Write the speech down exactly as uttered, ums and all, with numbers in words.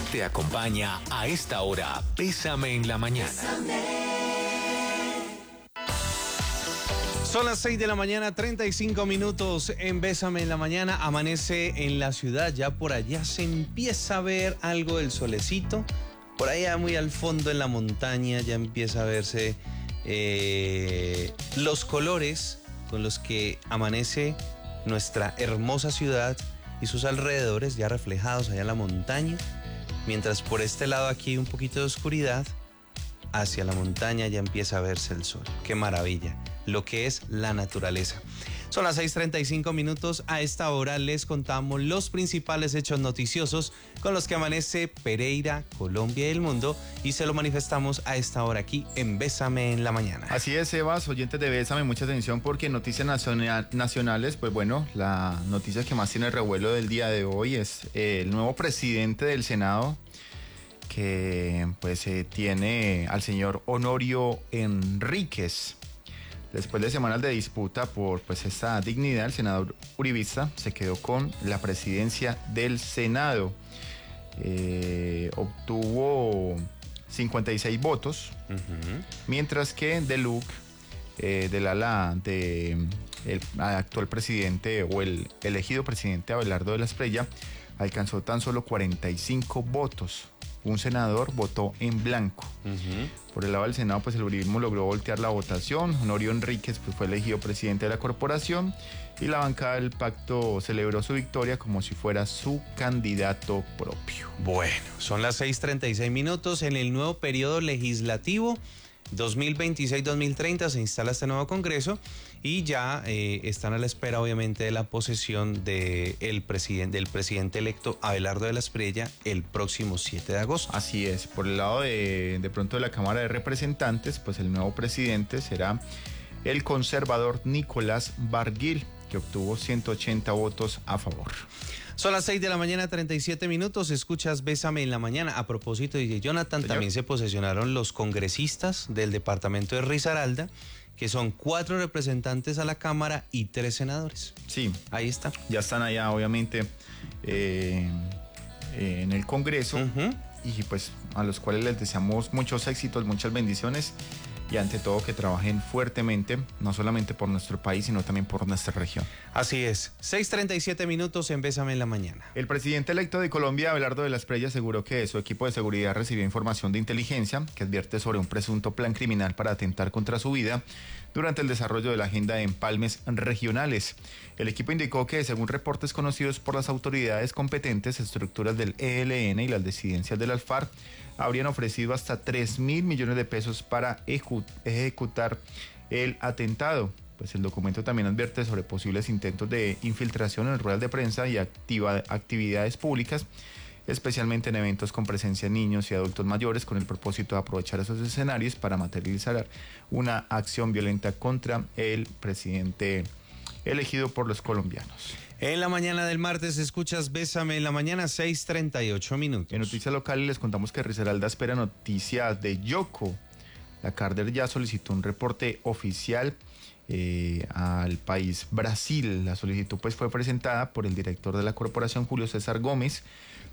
Te acompaña a esta hora Bésame en la Mañana. Son las seis de la mañana, treinta y cinco minutos en Bésame en la Mañana. Amanece en la ciudad, ya por allá se empieza a ver algo del solecito. Por allá muy al fondo en la montaña ya empieza a verse eh, los colores con los que amanece nuestra hermosa ciudad y sus alrededores ya reflejados allá en la montaña. Mientras por este lado aquí hay un poquito de oscuridad, hacia la montaña ya empieza a verse el sol. ¡Qué maravilla! Lo que es la naturaleza. Son las seis treinta y cinco minutos. A esta hora les contamos los principales hechos noticiosos con los que amanece Pereira, Colombia y el mundo, y se lo manifestamos a esta hora aquí en Bésame en la Mañana. Así es, Sebas, oyentes de Bésame, mucha atención porque noticias nacional, nacionales, pues bueno, la noticia que más tiene revuelo del día de hoy es eh, el nuevo presidente del Senado, que pues eh, tiene al señor Honorio Enríquez. Después de semanas de disputa por pues esta dignidad, el senador uribista se quedó con la presidencia del Senado. Eh, obtuvo cincuenta y seis votos, uh-huh. Mientras que Deluc, eh, del ala de el actual presidente o el elegido presidente Abelardo de la Espriella, alcanzó tan solo cuarenta y cinco votos. Un senador votó en blanco. Uh-huh. Por el lado del Senado, pues el uribismo logró voltear la votación. Honorio Enríquez pues, fue elegido presidente de la corporación y la bancada del pacto celebró su victoria como si fuera su candidato propio. Bueno, son las seis treinta y seis minutos. En el nuevo periodo legislativo dos mil veintiséis dos mil treinta se instala este nuevo Congreso y ya eh, están a la espera obviamente de la posesión de el presidente, del presidente electo Abelardo de la Espriella el próximo siete de agosto. Así es, por el lado de, de pronto de la Cámara de Representantes, pues el nuevo presidente será el conservador Nicolás Barguil, que obtuvo ciento ochenta votos a favor. Son las seis de la mañana, treinta y siete minutos. Escuchas Bésame en la Mañana. A propósito de Jonathan, ¿señor? También se posesionaron los congresistas del departamento de Risaralda, que son cuatro representantes a la Cámara y tres senadores. Sí. Ahí está. Ya están allá, obviamente, eh, eh, en el Congreso. Uh-huh. Y pues a los cuales les deseamos muchos éxitos, muchas bendiciones. Y ante todo que trabajen fuertemente, no solamente por nuestro país, sino también por nuestra región. Así es, seis treinta y siete minutos en Bésame en la Mañana. El presidente electo de Colombia, Abelardo de la Espriella, aseguró que su equipo de seguridad recibió información de inteligencia que advierte sobre un presunto plan criminal para atentar contra su vida durante el desarrollo de la agenda de empalmes regionales. El equipo indicó que, según reportes conocidos por las autoridades competentes, estructuras del E L N y las disidencias del ALFAR habrían ofrecido hasta tres mil millones de pesos para ejecutar el atentado. Pues el documento también advierte sobre posibles intentos de infiltración en ruedas de prensa y activa, actividades públicas, especialmente en eventos con presencia de niños y adultos mayores, con el propósito de aprovechar esos escenarios para materializar una acción violenta contra el presidente elegido por los colombianos. En la mañana del martes escuchas Bésame en la Mañana, seis treinta y ocho minutos. En noticias locales les contamos que Risaralda espera noticias de Yoko. La Carder ya solicitó un reporte oficial eh, al país Brasil. La solicitud pues fue presentada por el director de la corporación, Julio César Gómez,